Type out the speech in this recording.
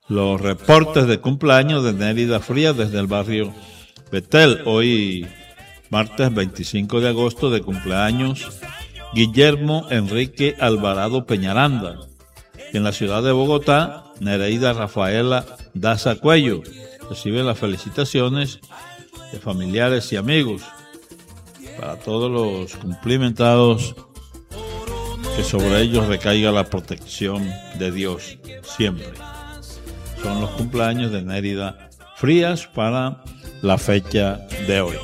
los reportes de cumpleaños de Nérida Frías desde el barrio Betel. Hoy, martes 25 de agosto, de cumpleaños Guillermo Enrique Alvarado Peñaranda. En la ciudad de Bogotá, Nereida Rafaela Daza Cuello recibe las felicitaciones de familiares y amigos. Para todos los cumplimentados, que sobre ellos recaiga la protección de Dios siempre. Son los cumpleaños de Nérida Frías para la fecha de hoy.